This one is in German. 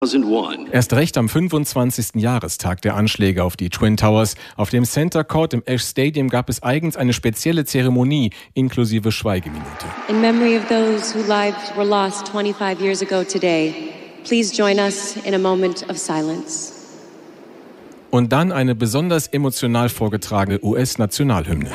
Erst recht am 25. Jahrestag der Anschläge auf die Twin Towers. Auf dem Center Court im Ash Stadium gab es eigens eine spezielle Zeremonie inklusive Schweigeminute. In memory of those whose lives were lost 25 years ago today, please join us in a moment of silence. Und dann eine besonders emotional vorgetragene US-Nationalhymne.